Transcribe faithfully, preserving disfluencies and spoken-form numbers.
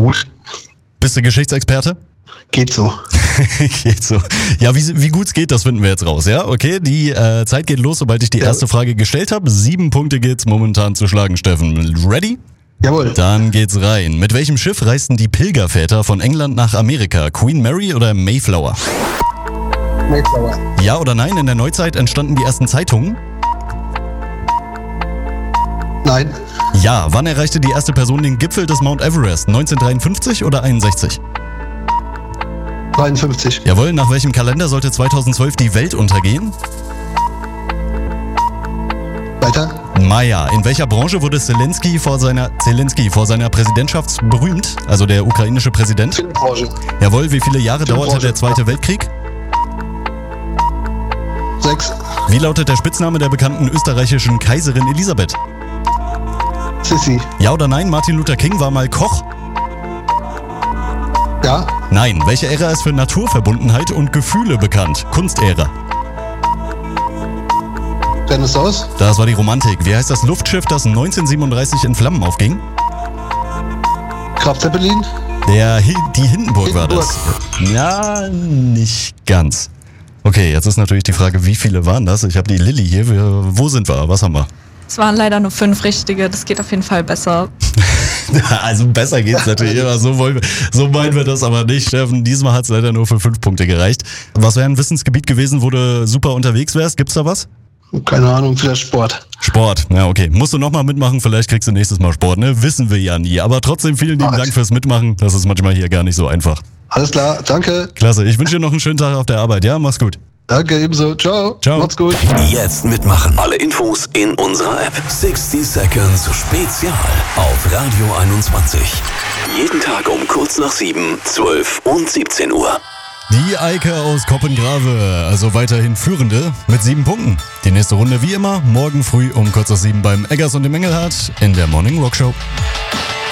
Gut. Bist du Geschichtsexperte? Geht so. Geht so. Ja, wie, wie gut es geht, das finden wir jetzt raus, ja? Okay, die äh, Zeit geht los, sobald ich die erste Frage gestellt habe. Sieben Punkte geht's momentan zu schlagen, Steffen. Ready? Jawohl. Dann geht's rein. Mit welchem Schiff reisten die Pilgerväter von England nach Amerika? Queen Mary oder Mayflower? Mayflower. Ja oder nein, in der Neuzeit entstanden die ersten Zeitungen? Nein. Ja, wann erreichte die erste Person den Gipfel des Mount Everest? neunzehnhundertdreiundfünfzig oder einundsechzig? dreiundfünfzig. Jawohl, nach welchem Kalender sollte zweitausendzwölf die Welt untergehen? Weiter. Maya. In welcher Branche wurde Zelensky vor seiner Zelensky vor seiner Präsidentschaft berühmt? Also der ukrainische Präsident? Filmbranche. Jawohl, wie viele Jahre dauerte Filmbranche. der Zweite Weltkrieg? Sechs. Wie lautet der Spitzname der bekannten österreichischen Kaiserin Elisabeth? Sissi. Ja oder nein, Martin Luther King war mal Koch? Ja. Nein. Welche Ära ist für Naturverbundenheit und Gefühle bekannt? Kunstära. Renaissance. Das war die Romantik. Wie heißt das Luftschiff, das neunzehnhundertsiebenunddreißig in Flammen aufging? Graf Zeppelin. Der, Hi- die Hindenburg, war Hindenburg. das. Ja, nicht ganz. Okay, jetzt ist natürlich die Frage, wie viele waren das? Ich habe die Lilly hier. Wir, wo sind wir? Was haben wir? Es waren leider nur fünf richtige, das geht auf jeden Fall besser. Also besser geht's natürlich immer. So, wollen wir, so meinen wir das aber nicht, Steffen. Diesmal hat es leider nur für fünf Punkte gereicht. Was wäre ein Wissensgebiet gewesen, wo du super unterwegs wärst? Gibt's da was? Keine Ahnung, vielleicht Sport. Sport, ja okay. Musst du nochmal mitmachen, vielleicht kriegst du nächstes Mal Sport, ne? Wissen wir ja nie. Aber trotzdem vielen lieben Ach. Dank fürs Mitmachen. Das ist manchmal hier gar nicht so einfach. Alles klar, danke. Klasse, ich wünsche dir noch einen schönen Tag auf der Arbeit, ja? Mach's gut. Danke, ebenso. Ciao. Ciao. Macht's gut. Jetzt mitmachen. Alle Infos in unserer App. sechzig Seconds Spezial auf Radio einundzwanzig. Jeden Tag um kurz nach sieben, zwölf und siebzehn Uhr. Die Eike aus Koppengrave, also weiterhin Führende mit sieben Punkten. Die nächste Runde wie immer, morgen früh um kurz nach sieben beim Eggers und dem Engelhardt in der Morning Rock Show.